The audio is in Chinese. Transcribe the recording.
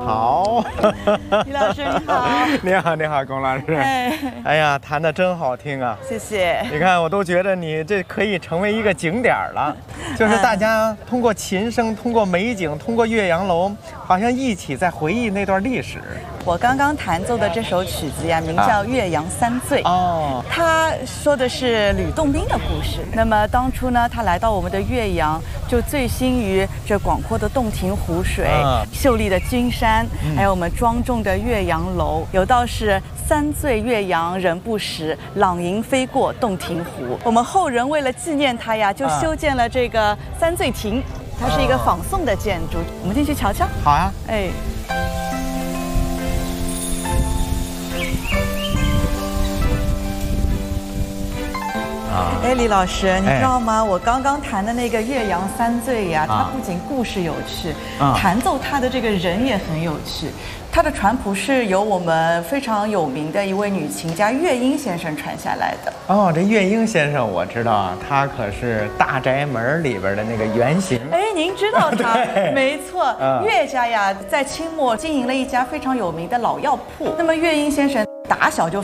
好， 李老师你好。 你好，你好，龚老师。哎呀，弹得真好听啊！ 谢谢。 你看，我都觉得你这可以成为一个景点了，就是大家通过琴声、通过美景、通过岳阳楼，好像一起在回忆那段历史。 我刚刚弹奏的这首曲子呀，名叫《岳阳三醉》。哦，它说的是吕洞宾的故事。那么当初呢，他来到我们的岳阳，就醉心于这广阔的洞庭湖水、秀丽的君山，还有我们庄重的岳阳楼。有道是“三醉岳阳人不识，朗迎飞过洞庭湖”。我们后人为了纪念他呀，就修建了这个三醉亭，它是一个仿宋的建筑。我们进去瞧瞧。 好啊。 哎。哎，李老师，你知道吗？我刚刚弹的那个《岳阳三醉》呀，它不仅故事有趣，弹奏它的这个人也很有趣。它的传谱是由我们非常有名的一位女琴家乐英先生传下来的。 哦，这乐英先生我知道啊，他可是大宅门里边的那个原型。 哎，您知道他？没错，岳家呀，在清末经营了一家非常有名的老药铺。那么乐英先生打小就